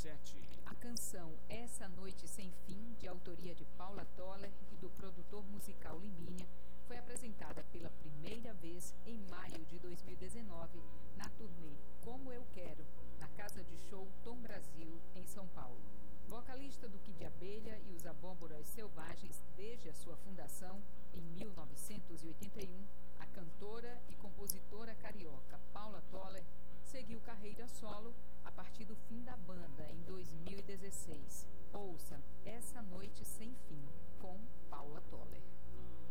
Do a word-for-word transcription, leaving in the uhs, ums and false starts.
sete. A canção Essa Noite Sem Fim, de autoria de Paula Toller e do produtor musical Liminha, foi apresentada pela primeira vez em maio de dois mil e dezenove na turnê Como Eu Quero, na Casa de Show Tom Brasil, em São Paulo. Vocalista do Kid Abelha e os Abóboras Selvagens desde a sua fundação, em mil novecentos e oitenta e um, a cantora e compositora carioca Paula Toller seguiu carreira solo a partir do fim da banda em dois mil e dezesseis. Ouça Essa Noite Sem Fim, com Paula Toller.